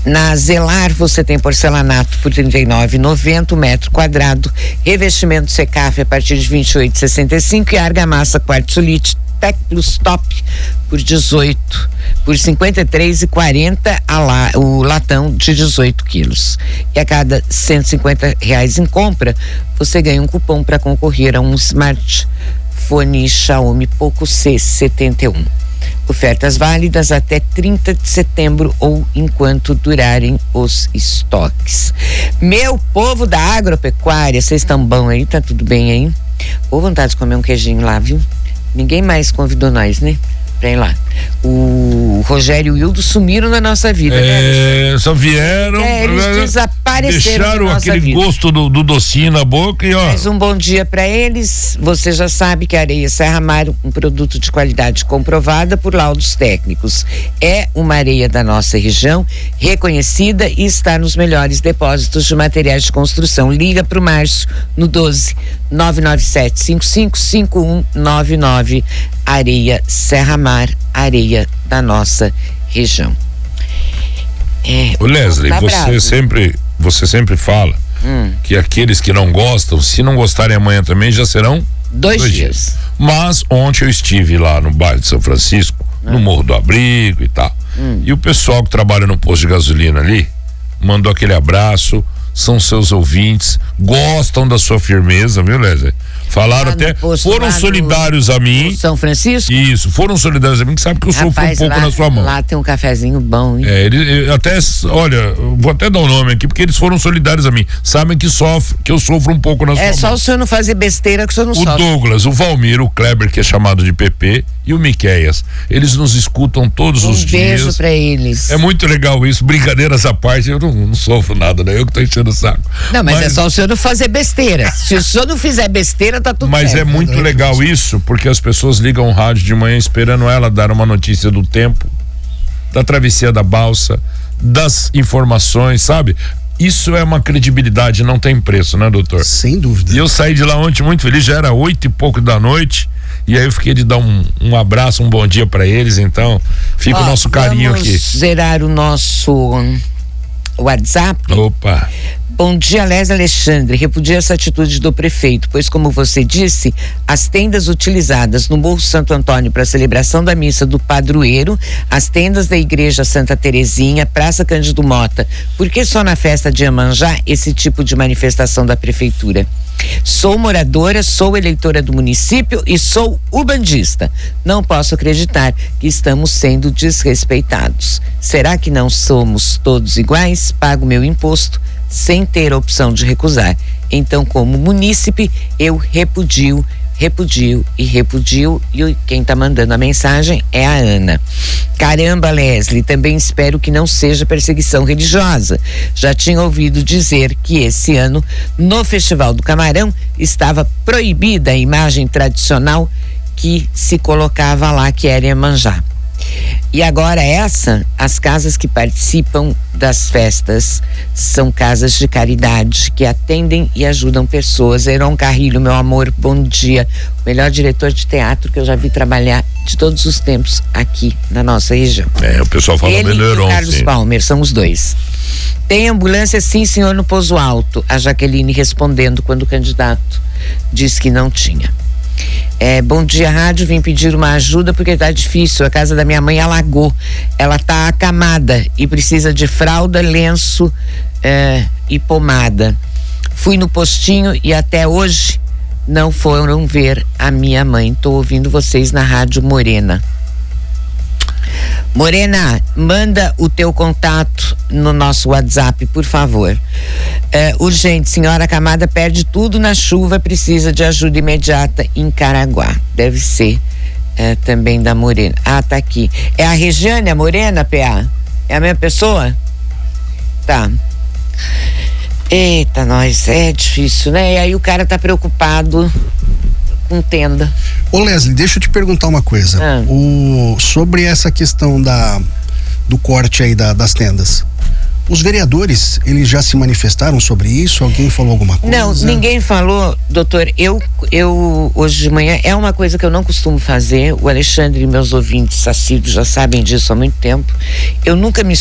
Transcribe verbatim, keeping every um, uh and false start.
Na Zelar você tem porcelanato por trinta e nove reais e noventa centavos metro quadrado, revestimento Secaf a partir de vinte e oito reais e sessenta e cinco centavos e argamassa quartzolite Tec Plus Top por dezoito, por cinquenta e três reais e quarenta centavos a lá, o latão de dezoito quilos. E a cada cento e cinquenta reais em compra, você ganha um cupom para concorrer a um smartphone Xiaomi Poco C setenta e um. Ofertas válidas até trinta de setembro ou enquanto durarem os estoques. Meu povo da agropecuária, vocês estão bom aí? Tá tudo bem aí? Ou vontade de comer um queijinho lá, viu? Ninguém mais convidou nós, né? Pra ir lá. O Rogério e o Hildo sumiram na nossa vida, é, né? Só vieram. É, eles desapareceram. Deixaram na nossa aquele vida. gosto do, do docinho na boca e ó. Mais um bom dia para eles. Você já sabe que a areia Serra Mar, um produto de qualidade comprovada por laudos técnicos. É uma areia da nossa região, reconhecida e está nos melhores depósitos de materiais de construção. Liga pro Márcio no doze nove nove sete cinco cinco cinco um nove nove. Areia Serra Mar, areia da nossa região. É, Ô Leslie, tá você bravo. sempre, você sempre fala hum. que aqueles que não gostam, se não gostarem amanhã também, já serão dois, dois dias. dias. Mas ontem eu estive lá no bairro de São Francisco, hum. no Morro do Abrigo e tal. Hum. E o pessoal que trabalha no posto de gasolina ali mandou aquele abraço, são seus ouvintes, gostam da sua firmeza, viu, Leslie? Falaram lá até, posto, foram solidários no, a mim. São Francisco? Isso, foram solidários a mim, que sabe que eu Rapaz, sofro um pouco lá, na sua mão. Lá tem um cafezinho bom, hein? É, ele, até, olha, vou até dar o um nome aqui, porque eles foram solidários a mim. Sabem que sofre, que eu sofro um pouco na sua mão. É só o senhor não fazer besteira que o senhor não o sofre. O Douglas, o Valmir, o Kleber, que é chamado de P P, e o Miqueias. Eles nos escutam todos um os dias. Um beijo pra eles. É muito legal isso, brincadeiras à parte, eu não, não sofro nada, né? Eu que tô enchendo o saco. Não, mas, mas é só o senhor não fazer besteira. Se o senhor não fizer besteira, tá tudo mas certo. Mas é muito legal isso, porque as pessoas ligam o rádio de manhã esperando ela dar uma notícia do tempo, da travessia da balsa, das informações, sabe? Isso é uma credibilidade, não tem preço, né, doutor? Sem dúvida. E eu saí de lá ontem muito feliz, já era oito e pouco da noite, e aí eu fiquei de dar um, um abraço, um bom dia pra eles, então fica Ó, o nosso carinho vamos aqui. Zerar o nosso WhatsApp. Opa. Bom dia, Leslie Alexandre. Repudio essa atitude do prefeito, pois, como você disse, as tendas utilizadas no Morro Santo Antônio para a celebração da missa do padroeiro, as tendas da Igreja Santa Terezinha, Praça Cândido Mota, por que só na festa de Iemanjá esse tipo de manifestação da prefeitura? Sou moradora, sou eleitora do município e sou ubandista. Não posso acreditar que estamos sendo desrespeitados. Será que não somos todos iguais? Pago meu imposto sem ter a opção de recusar. Então, como munícipe, eu repudio, repudio e repudio, e quem está mandando a mensagem é a Ana. Caramba, Leslie, também espero que não seja perseguição religiosa. Já tinha ouvido dizer que esse ano, no Festival do Camarão, estava proibida a imagem tradicional que se colocava lá, que era Iemanjá. E agora essa, as casas que participam das festas são casas de caridade que atendem e ajudam pessoas. Heron Carrilho, meu amor, bom dia. O melhor diretor de teatro que eu já vi trabalhar de todos os tempos aqui na nossa região. É, o pessoal fala Ele bem do Heron, e o Carlos sim. Palmer, são os dois. Tem ambulância sim, senhor, no Pouso Alto. A Jaqueline respondendo quando o candidato disse que não tinha. É, bom dia, rádio, vim pedir uma ajuda porque tá difícil, a casa da minha mãe alagou, ela tá acamada e precisa de fralda, lenço é, e pomada. Fui no postinho e até hoje não foram ver a minha mãe. Tô ouvindo vocês na Rádio Morena. Morena, manda o teu contato no nosso WhatsApp, por favor. É, urgente, senhora Camada perde tudo na chuva, precisa de ajuda imediata em Caraguá. Deve ser é, também da Morena. Ah, tá aqui. É a Regiane, a Morena, P A? É a mesma pessoa? Tá. Eita, nós, é difícil, né? E aí o cara tá preocupado com tenda. Ô Leslie, deixa eu te perguntar uma coisa. Ah. O, sobre essa questão da, do corte aí da, das tendas. Os vereadores, eles já se manifestaram sobre isso? Alguém falou alguma coisa? Não, ninguém falou, doutor. Eu, eu hoje de manhã, é uma coisa que eu não costumo fazer. O Alexandre e meus ouvintes assíduos já sabem disso há muito tempo. Eu nunca me